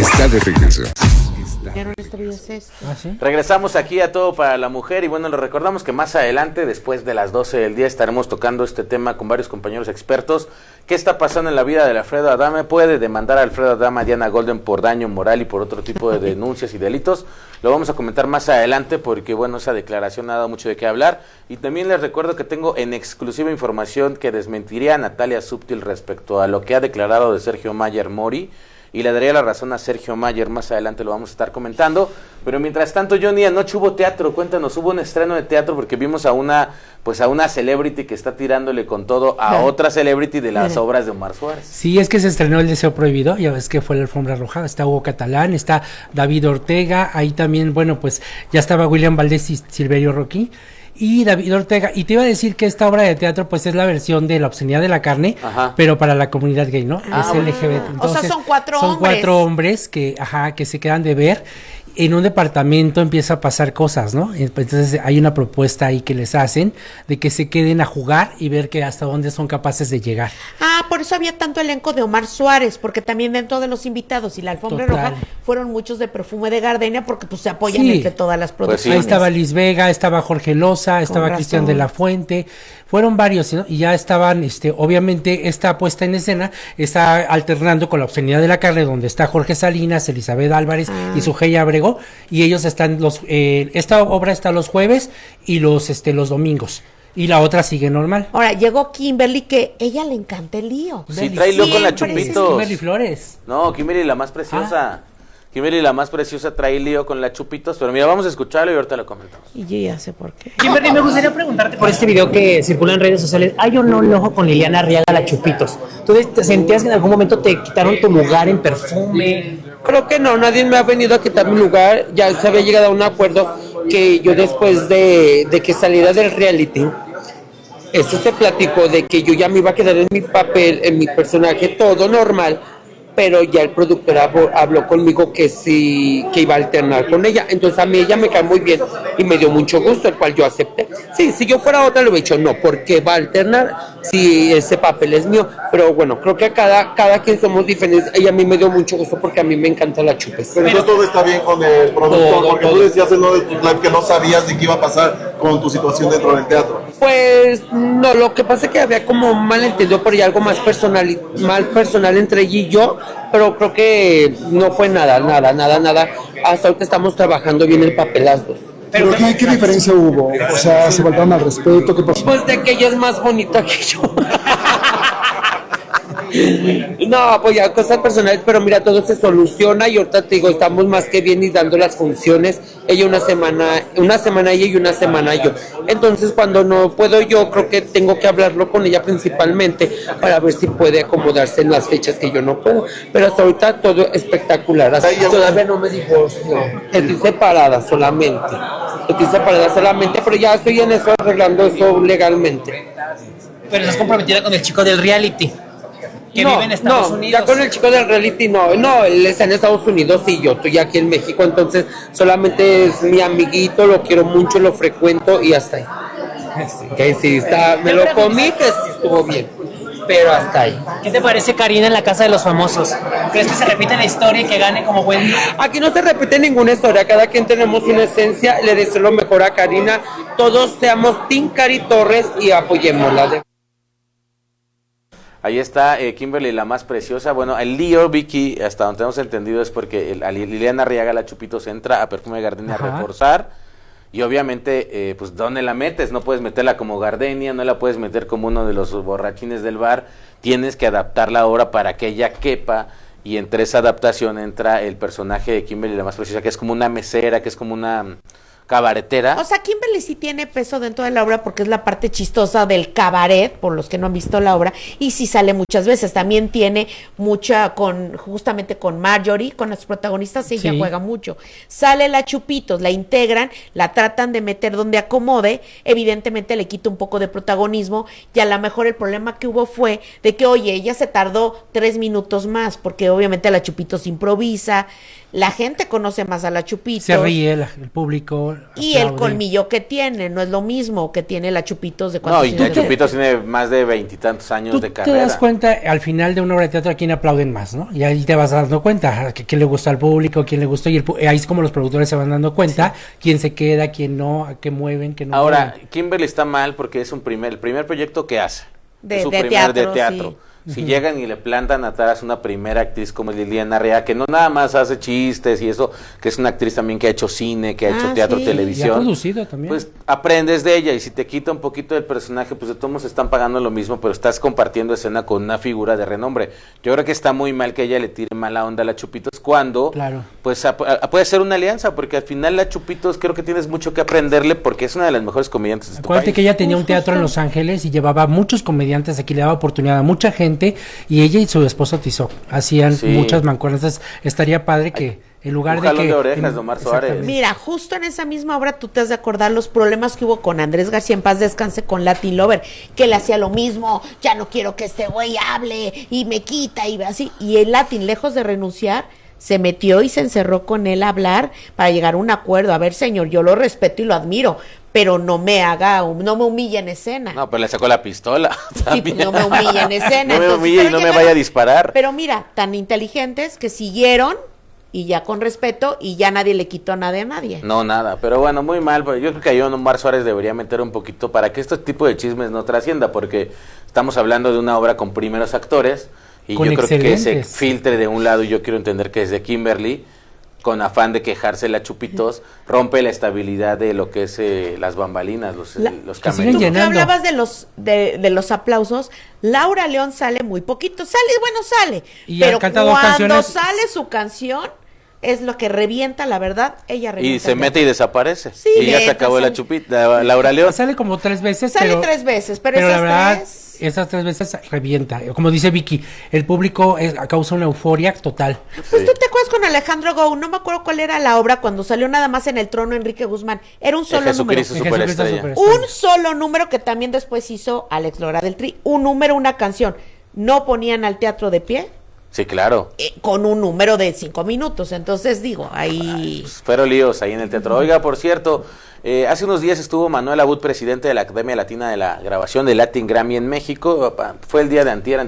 está de regreso. ¿Sí? Regresamos aquí a Todo para la Mujer y bueno, les recordamos que más adelante, después de las 12 del día, estaremos tocando este tema con varios compañeros expertos. ¿Qué está pasando en la vida de Alfredo Adame? ¿Puede demandar a Alfredo Adame a Diana Golden por daño moral y por otro tipo de denuncias y delitos? Lo vamos a comentar más adelante porque bueno, esa declaración ha dado mucho de qué hablar. Y también les recuerdo que tengo en exclusiva información que desmentiría a Natalia Subtil respecto a lo que ha declarado de Sergio Mayer Mori. Y le daría la razón a Sergio Mayer, más adelante lo vamos a estar comentando, pero mientras tanto, Johnny, anoche hubo teatro, cuéntanos, hubo un estreno de teatro porque vimos a una celebrity que está tirándole con todo a otra celebrity de las obras de Omar Suárez. Sí, es que se estrenó El Deseo Prohibido, ya ves que fue la alfombra roja, está Hugo Catalán, está David Ortega, ahí también, bueno, pues ya estaba William Valdés y Silverio Rocky, y David Ortega, y te iba a decir que esta obra de teatro pues es la versión de La obscenidad de la carne, pero para la comunidad gay, ¿no? Es LGBT. Entonces, o sea, son cuatro hombres que se quedan de ver. En un departamento empieza a pasar cosas, ¿no? Entonces hay una propuesta ahí que les hacen de que se queden a jugar y ver que hasta dónde son capaces de llegar. Por eso había tanto elenco de Omar Suárez, porque también dentro de los invitados y la alfombra roja fueron muchos de Perfume de Gardenia, porque pues se apoyan entre todas las producciones. Pues ahí estaba Liz Vega, estaba Jorge Loza, estaba Cristian de la Fuente, fueron varios, ¿no? Y ya estaban, obviamente esta puesta en escena está alternando con La obscenidad de la carne, donde está Jorge Salinas, Elizabeth Álvarez y Sujei Abrego, y ellos están esta obra está los jueves y los domingos. Y la otra sigue normal. Ahora, llegó Kimberly, que ella le encanta el lío. Sí, trae lío con la Chupitos. Kimberly Flores. No, Kimberly la más preciosa. Kimberly la más preciosa trae lío con la Chupitos, pero mira, vamos a escucharlo y ahorita lo comentamos. Y yo ya sé por qué. Kimberly, me gustaría preguntarte por este video que circula en redes sociales. ¿Hay o no un ojo con Liliana Arriaga, la Chupitos? ¿Tú te sentías que en algún momento te quitaron tu lugar en Perfume? Creo que no, nadie me ha venido a quitar mi lugar. Ya se había llegado a un acuerdo que yo después de que saliera del reality, eso se platicó de que yo ya me iba a quedar en mi papel, en mi personaje, todo normal, pero ya el productor habló conmigo que sí, que iba a alternar con ella. Entonces a mí ella me cae muy bien y me dio mucho gusto, el cual yo acepté. Sí, si yo fuera otra le hubiera dicho no, porque va a alternar si ese papel es mío. Pero bueno, creo que cada quien somos diferentes. Ella a mí me dio mucho gusto porque a mí me encanta la Chupes. Pero todo está bien con el productor, porque tú decías en lo de tu live que no sabías de qué iba a pasar con tu situación dentro del teatro. Pues no, lo que pasa es que había como un malentendido por ahí, algo más personal entre ella y yo, pero creo que no fue nada. Hasta ahorita estamos trabajando bien el papel las dos. ¿Pero qué diferencia hubo? O sea, ¿se faltaron al respeto? ¿Qué pasó? Pues de que ella es más bonita que yo. No, pues ya cosas personales, pero mira, todo se soluciona y ahorita te digo, estamos más que bien y dando las funciones, ella una semana ella y una semana yo. Entonces cuando no puedo yo, creo que tengo que hablarlo con ella principalmente para ver si puede acomodarse en las fechas que yo no puedo, pero hasta ahorita todo espectacular. Así, todavía no me divorcio, estoy separada solamente, pero ya estoy en eso, arreglando eso legalmente. Pero estás comprometida con el chico del reality que vive en Estados Unidos. Ya con el chico del reality no, él está en Estados Unidos y yo estoy aquí en México, entonces solamente es mi amiguito, lo quiero mucho, lo frecuento y hasta ahí. Que sí, me lo comí, que sí estuvo bien, pero hasta ahí. ¿Qué te parece Karina en La Casa de los Famosos? ¿Crees que se repite la historia y que gane como Wendy? Aquí no se repite ninguna historia, cada quien tenemos una esencia, le deseo lo mejor a Karina, todos seamos Team Cari Torres y apoyémosla. Ahí está Kimberly la más preciosa. Bueno, el lío, Vicky, hasta donde hemos entendido es porque Liliana Arriaga, la Chupitos, entra a Perfume de Gardenia a reforzar. Y obviamente, pues, ¿dónde la metes? No puedes meterla como Gardenia, no la puedes meter como uno de los borrachines del bar. Tienes que adaptarla ahora para que ella quepa. Y entre esa adaptación entra el personaje de Kimberly la más preciosa, que es como una mesera, que es como una cabaretera. O sea, Kimberly sí tiene peso dentro de la obra porque es la parte chistosa del cabaret, por los que no han visto la obra, y sí sale muchas veces. También tiene mucha justamente con Marjorie, con las protagonistas, ella juega mucho. Sale la Chupitos, la integran, la tratan de meter donde acomode, evidentemente le quita un poco de protagonismo, y a lo mejor el problema que hubo fue de que, oye, ella se tardó 3 minutos más, porque obviamente la Chupitos improvisa, la gente conoce más a la Chupitos. Se ríe el público. Y el colmillo que tiene, no es lo mismo que tiene la Chupitos de cuántos No, y ya años. Chupitos tiene más de 20 y tantos años de carrera. Te das cuenta al final de una obra de teatro a quién aplauden más, ¿no? Y ahí te vas dando cuenta a quién le gusta al público, quién le gustó, y ahí es como los productores se van dando cuenta quién se queda, quién no, a qué mueven, qué no Ahora, mueven. Kimberly está mal porque es el primer proyecto que hace. De- es su de primer teatro, de teatro. sí. Si llegan y le plantan atrás una primera actriz como Liliana Rea, que no nada más hace chistes y eso, que es una actriz también que ha hecho cine, que ha hecho teatro, sí. Y ha televisión, producido también. pues aprendes de ella, y si te quita un poquito del personaje, pues de todos modos están pagando lo mismo, pero estás compartiendo escena con una figura de renombre. Yo creo que está muy mal que ella le tire mala onda a la Chupitos cuando, Claro. pues puede ser una alianza, porque al final la Chupitos creo que tienes mucho que aprenderle, porque es una de las mejores comediantes de tu Acuérdate país. que ella tenía un teatro en Los Ángeles y llevaba muchos comediantes aquí, le daba oportunidad a mucha gente, y ella y su esposo Tizó hacían Sí. muchas mancuernas. Entonces, estaría padre que en lugar un de jalón que de orejas de Omar Suárez. Exactamente. Mira, justo en esa misma obra tú te has de acordar los problemas que hubo con Andrés García, en paz descanse, con Latin Lover, que le hacía lo mismo, ya no quiero que este güey hable y me quita y así. Y el Latin, lejos de renunciar, se metió y se encerró con él a hablar para llegar a un acuerdo. A ver, señor, yo lo respeto y lo admiro, pero no me humille en escena. No, pero le sacó la pistola. Sí, pues no me humille en escena. No me Entonces, humille y pero no me llegaron- vaya a disparar. Pero mira, tan inteligentes que siguieron y ya con respeto y ya nadie le quitó nada a nadie. No, nada, pero bueno, muy mal. Pero yo creo que ahí Omar Suárez debería meter un poquito para que este tipo de chismes no trascienda, porque estamos hablando de una obra con primeros actores y Con yo creo que se excelentes. filtre de un lado, y yo quiero entender que es de Kimberly, con afán de quejarse la Chupitos, rompe la estabilidad de lo que es las bambalinas, los siguen Tú camerinos. que llenando. hablabas de los aplausos, Laura León sale muy poquito, sale, Y ha pero cantado cuando canciones. sale su canción es lo que revienta, la verdad, ella revienta. Y se el mete y desaparece. Sí, y ya se neta, acabó la sale. Chupita, Laura León. Sale como 3 veces, Sale pero 3 veces, pero la esas verdad, 3... esas 3 veces revienta. Como dice Vicky, el público causa una euforia total. Pues tú te acuerdas con Alejandro Gou, no me acuerdo cuál era la obra cuando salió nada más en el trono Enrique Guzmán, era un solo número. Jesucristo Jesucristo Superestrella. Superestrella. Un solo número que también después hizo Alex Lora del Tri, un número, una canción. No ponían al teatro de pie Sí, claro. con un número de 5 minutos. Entonces digo, ahí... Pues, fueron líos ahí en el teatro. Oiga, por cierto, hace unos días estuvo Manuel Abud, presidente de la Academia Latina de la Grabación de Latin Grammy en México. Fue el día de antier,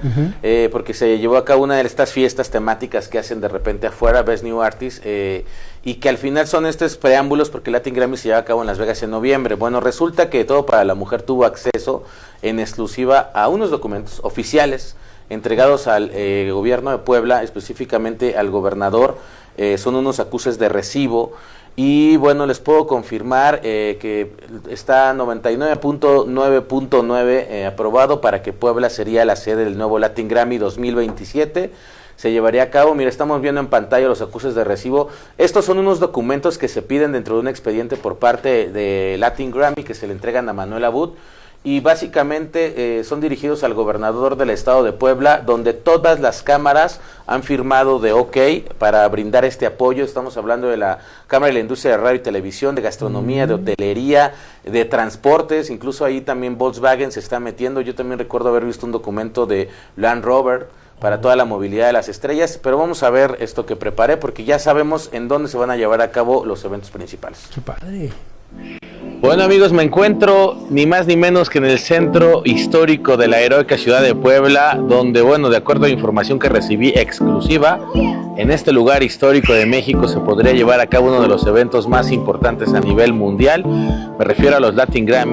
porque se llevó a cabo una de estas fiestas temáticas que hacen de repente afuera, Best New Artist, y que al final son estos preámbulos, porque Latin Grammy se lleva a cabo en Las Vegas en noviembre. Bueno, resulta que Todo para la Mujer tuvo acceso en exclusiva a unos documentos oficiales entregados al gobierno de Puebla, específicamente al gobernador. Son unos acuses de recibo, y bueno, les puedo confirmar que está 99.9.9 aprobado para que Puebla sería la sede del nuevo Latin Grammy 2027. Se llevaría a cabo, mira, estamos viendo en pantalla los acuses de recibo. Estos son unos documentos que se piden dentro de un expediente por parte de Latin Grammy, que se le entregan a Manuel Abud, y básicamente son dirigidos al gobernador del estado de Puebla, donde todas las cámaras han firmado de OK para brindar este apoyo. Estamos hablando de la Cámara de la Industria de Radio y Televisión, de Gastronomía, de Hotelería, de Transportes, incluso ahí también Volkswagen se está metiendo. Yo también recuerdo haber visto un documento de Land Rover para toda la movilidad de las estrellas, pero vamos a ver esto que preparé, porque ya sabemos en dónde se van a llevar a cabo los eventos principales. Qué padre. Bueno, amigos, me encuentro ni más ni menos que en el centro histórico de la heroica ciudad de Puebla, donde, bueno, de acuerdo a información que recibí exclusiva, en este lugar histórico de México se podría llevar a cabo uno de los eventos más importantes a nivel mundial. Me refiero a los Latin Grammy.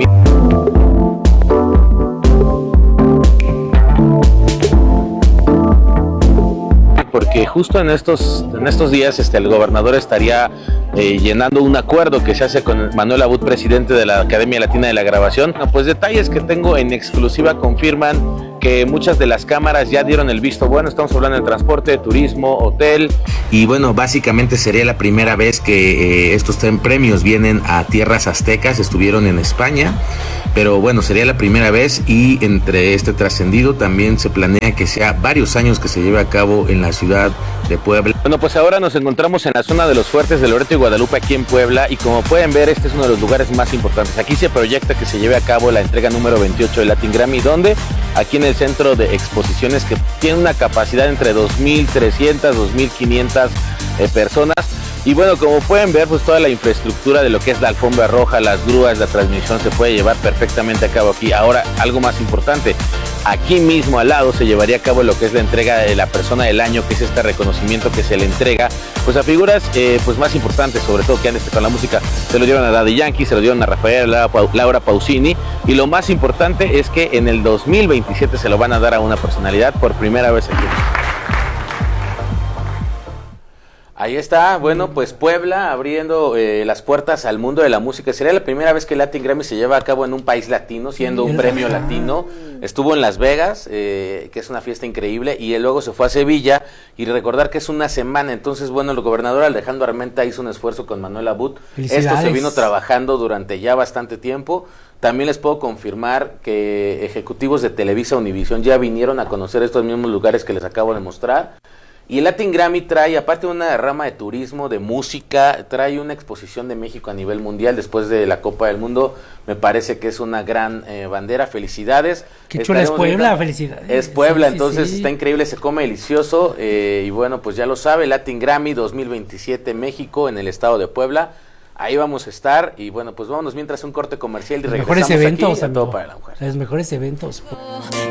Porque justo en estos días el gobernador estaría llenando un acuerdo que se hace con Manuel Abud, presidente de la Academia Latina de la Grabación. Pues detalles que tengo en exclusiva confirman que muchas de las cámaras ya dieron el visto bueno. Estamos hablando de transporte, turismo, hotel. Y bueno, básicamente sería la primera vez que estos premios vienen a tierras aztecas. Estuvieron en España, pero bueno, sería la primera vez, y entre este trascendido también se planea que sea varios años que se lleve a cabo en la ciudad de Puebla. Bueno, pues ahora nos encontramos en la zona de los Fuertes de Loreto y Guadalupe, aquí en Puebla, y como pueden ver, este es uno de los lugares más importantes. Aquí se proyecta que se lleve a cabo la entrega número 28 del Latin Grammy, donde aquí en el centro de exposiciones, que tiene una capacidad entre 2.300, 2.500 personas, Y bueno, como pueden ver, pues toda la infraestructura de lo que es la alfombra roja, las grúas, la transmisión se puede llevar perfectamente a cabo aquí. Ahora, algo más importante, aquí mismo al lado se llevaría a cabo lo que es la entrega de la persona del año, que es este reconocimiento que se le entrega pues a figuras pues más importantes, sobre todo que han estado con la música. Se lo dieron a Daddy Yankee, se lo dieron a Rafael, Laura Pausini, y lo más importante es que en el 2027 se lo van a dar a una personalidad por primera vez aquí. Ahí está, bueno, pues Puebla abriendo las puertas al mundo de la música. Sería la primera vez que el Latin Grammy se lleva a cabo en un país latino, siendo un premio latino. Estuvo en Las Vegas, que es una fiesta increíble, y luego se fue a Sevilla, y recordar que es una semana. Entonces, bueno, el gobernador Alejandro Armenta hizo un esfuerzo con Manuel Abud. Esto se vino trabajando durante ya bastante tiempo. También les puedo confirmar que ejecutivos de Televisa, Univisión ya vinieron a conocer estos mismos lugares que les acabo de mostrar. Y el Latin Grammy trae, aparte de una rama de turismo, de música, trae una exposición de México a nivel mundial después de la Copa del Mundo. Me parece que es una gran bandera. Felicidades. Qué chula es Puebla, felicidades. Es Puebla, sí, entonces sí. Está increíble, se come delicioso. Y bueno, pues ya lo sabe, Latin Grammy 2027 México en el estado de Puebla. Ahí vamos a estar. Y bueno, pues vámonos mientras un corte comercial y regresamos mejores eventos, aquí a Todo para la Mujer. Los mejores eventos.